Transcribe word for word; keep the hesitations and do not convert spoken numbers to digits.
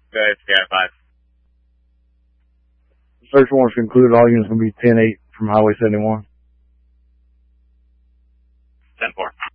Go ahead, Sky five. Search warrants concluded. All units going to be ten eight from Highway seventy-one. ten four.